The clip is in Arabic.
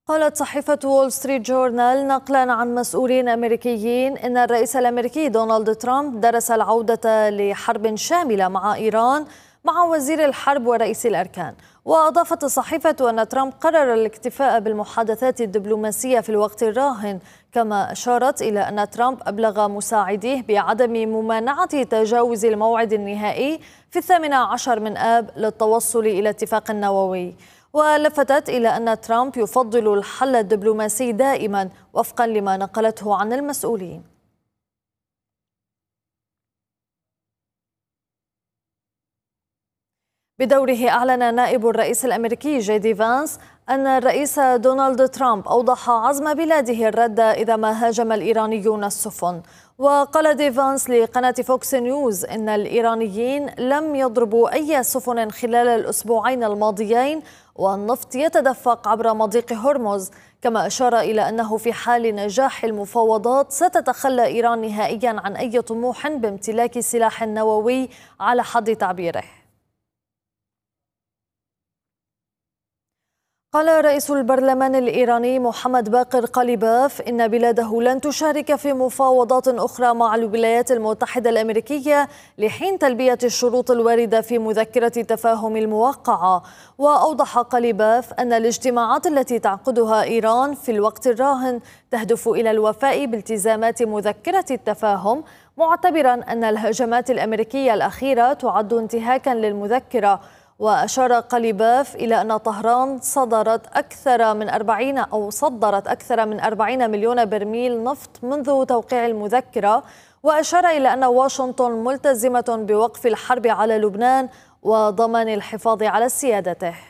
قالت صحيفة وول ستريت جورنال نقلا عن مسؤولين أمريكيين إن الرئيس الأمريكي دونالد ترامب درس العودة لحرب شاملة مع إيران مع وزير الحرب ورئيس الأركان. وأضافت الصحيفة أن ترامب قرر الاكتفاء بالمحادثات الدبلوماسية في الوقت الراهن، كما أشارت إلى أن ترامب أبلغ مساعديه بعدم ممانعة تجاوز الموعد النهائي في 18 من آب للتوصل إلى اتفاق نووي. ولفتت إلى أن ترامب يفضل الحل الدبلوماسي دائما وفقا لما نقلته عن المسؤولين. بدوره أعلن نائب الرئيس الأمريكي جي دي فانس أن الرئيس دونالد ترامب أوضح عزم بلاده الرد إذا ما هاجم الإيرانيون السفن. وقال دي فانس لقناة فوكس نيوز إن الإيرانيين لم يضربوا أي سفن خلال الأسبوعين الماضيين، والنفط يتدفق عبر مضيق هرمز. كما أشار إلى أنه في حال نجاح المفاوضات ستتخلى إيران نهائيا عن أي طموح بامتلاك سلاح نووي على حد تعبيره. قال رئيس البرلمان الإيراني محمد باقر قليباف إن بلاده لن تشارك في مفاوضات أخرى مع الولايات المتحدة الأمريكية لحين تلبية الشروط الواردة في مذكرة التفاهم الموقعة. وأوضح قليباف أن الاجتماعات التي تعقدها إيران في الوقت الراهن تهدف إلى الوفاء بالتزامات مذكرة التفاهم، معتبرا أن الهجمات الأمريكية الأخيرة تعد انتهاكا للمذكرة. وأشار قليباف إلى أن طهران صدرت أكثر من 40 مليون برميل نفط منذ توقيع المذكرة. وأشار إلى أن واشنطن ملتزمة بوقف الحرب على لبنان وضمان الحفاظ على سيادته.